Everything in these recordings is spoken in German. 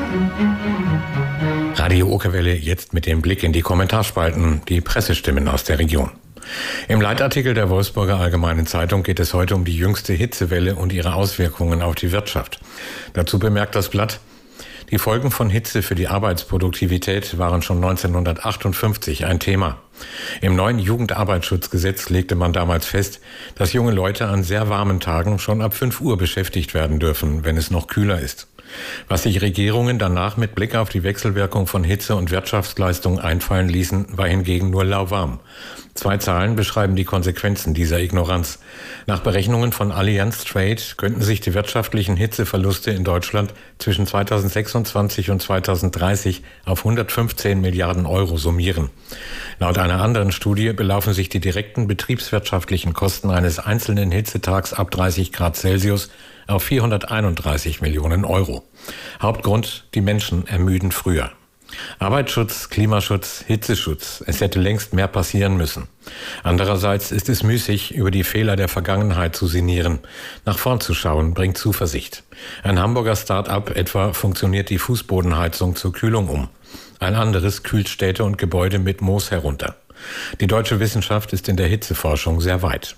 Radio Okerwelle jetzt mit dem Blick in die Kommentarspalten, die Pressestimmen aus der Region. Im Leitartikel der Wolfsburger Allgemeinen Zeitung geht es heute um die jüngste Hitzewelle und ihre Auswirkungen auf die Wirtschaft. Dazu bemerkt das Blatt: Die Folgen von Hitze für die Arbeitsproduktivität waren schon 1958 ein Thema. Im neuen Jugendarbeitsschutzgesetz legte man damals fest, dass junge Leute an sehr warmen Tagen schon ab 5 Uhr beschäftigt werden dürfen, wenn es noch kühler ist. Was sich Regierungen danach mit Blick auf die Wechselwirkung von Hitze und Wirtschaftsleistung einfallen ließen, war hingegen nur lauwarm. 2 Zahlen beschreiben die Konsequenzen dieser Ignoranz. Nach Berechnungen von Allianz Trade könnten sich die wirtschaftlichen Hitzeverluste in Deutschland zwischen 2026 und 2030 auf 115 Milliarden Euro summieren. Laut einer anderen Studie belaufen sich die direkten betriebswirtschaftlichen Kosten eines einzelnen Hitzetags ab 30 Grad Celsius auf 431 Millionen Euro. Hauptgrund: die Menschen ermüden früher. Arbeitsschutz, Klimaschutz, Hitzeschutz. Es hätte längst mehr passieren müssen. Andererseits ist es müßig, über die Fehler der Vergangenheit zu sinnieren. Nach vorn zu schauen bringt Zuversicht. Ein Hamburger Start-up etwa funktioniert die Fußbodenheizung zur Kühlung um. Ein anderes kühlt Städte und Gebäude mit Moos herunter. Die deutsche Wissenschaft ist in der Hitzeforschung sehr weit.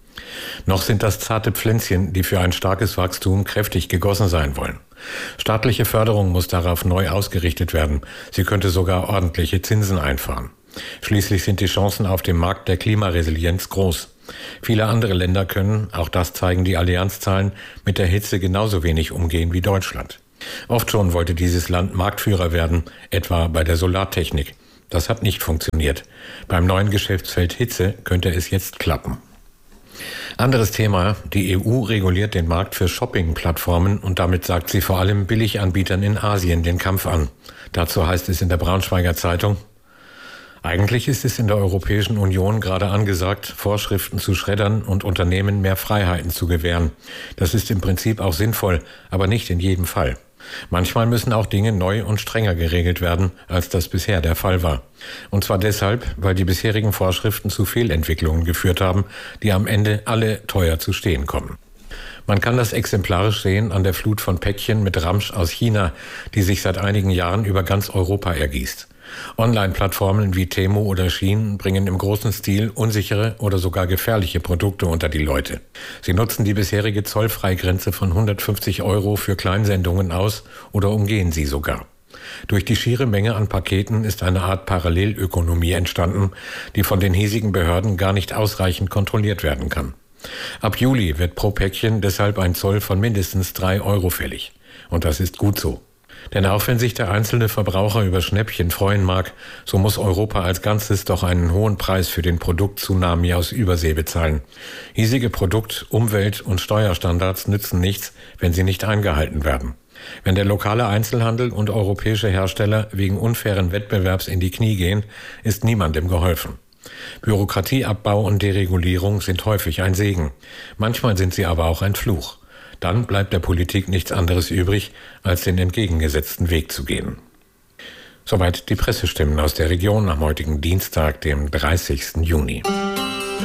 Noch sind das zarte Pflänzchen, die für ein starkes Wachstum kräftig gegossen sein wollen. Staatliche Förderung muss darauf neu ausgerichtet werden. Sie könnte sogar ordentliche Zinsen einfahren. Schließlich sind die Chancen auf dem Markt der Klimaresilienz groß. Viele andere Länder können, auch das zeigen die Allianzzahlen, mit der Hitze genauso wenig umgehen wie Deutschland. Oft schon wollte dieses Land Marktführer werden, etwa bei der Solartechnik. Das hat nicht funktioniert. Beim neuen Geschäftsfeld Hitze könnte es jetzt klappen. Anderes Thema: Die EU reguliert den Markt für Shopping-Plattformen und damit sagt sie vor allem Billiganbietern in Asien den Kampf an. Dazu heißt es in der Braunschweiger Zeitung: Eigentlich ist es in der Europäischen Union gerade angesagt, Vorschriften zu schreddern und Unternehmen mehr Freiheiten zu gewähren. Das ist im Prinzip auch sinnvoll, aber nicht in jedem Fall. Manchmal müssen auch Dinge neu und strenger geregelt werden, als das bisher der Fall war. Und zwar deshalb, weil die bisherigen Vorschriften zu Fehlentwicklungen geführt haben, die am Ende alle teuer zu stehen kommen. Man kann das exemplarisch sehen an der Flut von Päckchen mit Ramsch aus China, die sich seit einigen Jahren über ganz Europa ergießt. Online-Plattformen wie Temu oder Shein bringen im großen Stil unsichere oder sogar gefährliche Produkte unter die Leute. Sie nutzen die bisherige Zollfreigrenze von 150 € für Kleinsendungen aus oder umgehen sie sogar. Durch die schiere Menge an Paketen ist eine Art Parallelökonomie entstanden, die von den hiesigen Behörden gar nicht ausreichend kontrolliert werden kann. Ab Juli wird pro Päckchen deshalb ein Zoll von mindestens 3 € fällig. Und das ist gut so. Denn auch wenn sich der einzelne Verbraucher über Schnäppchen freuen mag, so muss Europa als Ganzes doch einen hohen Preis für den Produkt-Tsunami aus Übersee bezahlen. Hiesige Produkt-, Umwelt- und Steuerstandards nützen nichts, wenn sie nicht eingehalten werden. Wenn der lokale Einzelhandel und europäische Hersteller wegen unfairen Wettbewerbs in die Knie gehen, ist niemandem geholfen. Bürokratieabbau und Deregulierung sind häufig ein Segen. Manchmal sind sie aber auch ein Fluch. Dann bleibt der Politik nichts anderes übrig, als den entgegengesetzten Weg zu gehen. Soweit die Pressestimmen aus der Region am heutigen Dienstag, dem 30. Juni.